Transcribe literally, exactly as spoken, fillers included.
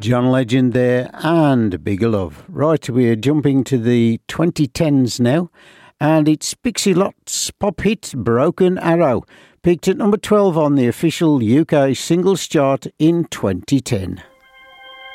John Legend there and Bigger Love. Right, we're jumping to the twenty tens now, and it's Pixie Lot's pop hit Broken Arrow, peaked at number twelve on the official U K singles chart in twenty ten.